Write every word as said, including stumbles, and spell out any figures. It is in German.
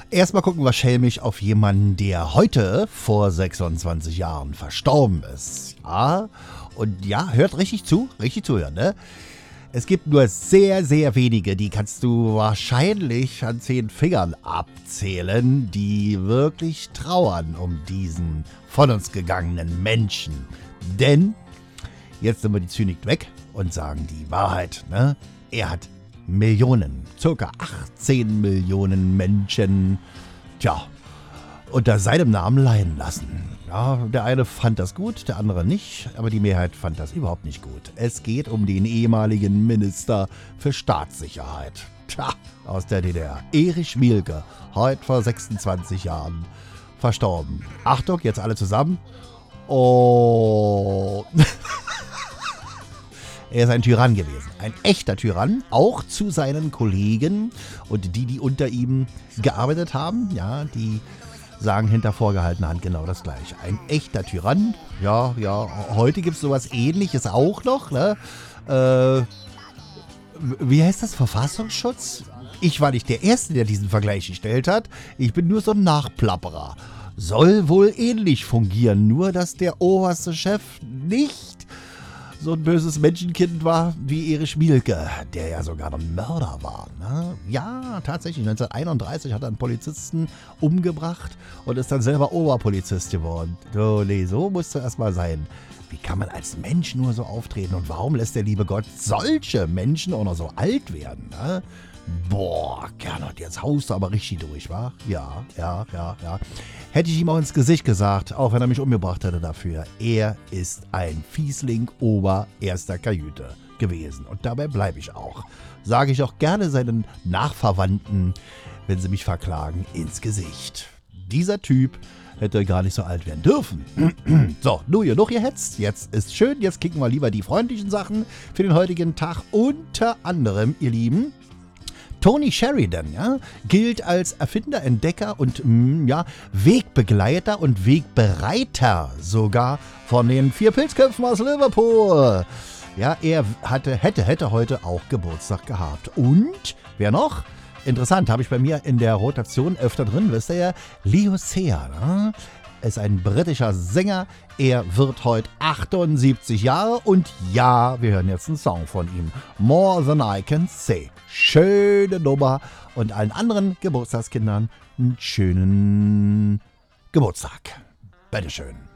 Erstmal gucken wir schelmisch auf jemanden, der heute vor sechsundzwanzig Jahren verstorben ist. Ja, und ja, hört richtig zu, richtig zuhören, ne? Es gibt nur sehr, sehr wenige, die kannst du wahrscheinlich an zehn Fingern abzählen, die wirklich trauern um diesen von uns gegangenen Menschen. Denn, jetzt sind wir die Zynik weg und sagen die Wahrheit, ne? Er hat Millionen, circa achtzehn Millionen Menschen, tja, unter seinem Namen leiden lassen. Ja, der eine fand das gut, der andere nicht, aber die Mehrheit fand das überhaupt nicht gut. Es geht um den ehemaligen Minister für Staatssicherheit. Tja, aus der D D R. Erich Mielke, heute vor sechsundzwanzig Jahren verstorben. Achtung, jetzt alle zusammen. Oh... Er ist ein Tyrann gewesen, ein echter Tyrann, auch zu seinen Kollegen und die, die unter ihm gearbeitet haben, ja, die sagen hinter vorgehaltener Hand genau das Gleiche. Ein echter Tyrann, ja, ja, heute gibt es sowas Ähnliches auch noch, ne? Äh, wie heißt das, Verfassungsschutz? Ich war nicht der Erste, der diesen Vergleich gestellt hat, ich bin nur so ein Nachplapperer. Soll wohl ähnlich fungieren, nur dass der oberste Chef nicht so ein böses Menschenkind war wie Erich Mielke, der ja sogar ein Mörder war. Ne? Ja, tatsächlich. neunzehnhunderteinunddreißig hat er einen Polizisten umgebracht und ist dann selber Oberpolizist geworden. So, nee, so musst du erstmal sein. Wie kann man als Mensch nur so auftreten und warum lässt der liebe Gott solche Menschen auch noch so alt werden? Ne? Boah, Gernot, jetzt haust du aber richtig durch, wa? Ja, ja, ja, ja. Hätte ich ihm auch ins Gesicht gesagt, auch wenn er mich umgebracht hätte dafür. Er ist ein Fiesling ober erster Kajüte gewesen. Und dabei bleibe ich auch. Sage ich auch gerne seinen Nachverwandten, wenn sie mich verklagen, ins Gesicht. Dieser Typ hätte gar nicht so alt werden dürfen. So, nur ihr noch ihr hetzt. Jetzt ist schön, jetzt kicken wir lieber die freundlichen Sachen für den heutigen Tag. Unter anderem, ihr Lieben, Tony Sheridan, ja, gilt als Erfinder, Entdecker und mh, ja, Wegbegleiter und Wegbereiter sogar von den vier Pilzköpfen aus Liverpool. Ja, er hatte, hätte, hätte heute auch Geburtstag gehabt. Und, wer noch? Interessant, habe ich bei mir in der Rotation öfter drin, wisst ihr ja, Leo Sayer, ne? Ist ein britischer Sänger. Er wird heute achtundsiebzig Jahre und ja, wir hören jetzt einen Song von ihm. More Than I Can Say. Schöne Nummer und allen anderen Geburtstagskindern einen schönen Geburtstag. Bitteschön.